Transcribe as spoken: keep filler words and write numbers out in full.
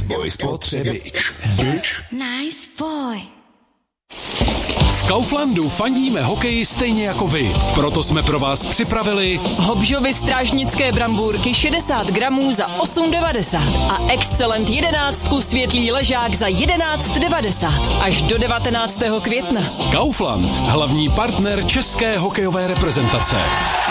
Boy spotřebič. Bitch. Nice boy. V Kauflandu fandíme hokeji stejně jako vy. Proto jsme pro vás připravili Hobžovy strážnické brambůrky šedesát gramů za osm devadesát a Excellent jedenáctku světlý ležák za jedenáct devadesát až do devatenáctého května. Kaufland, hlavní partner české hokejové reprezentace.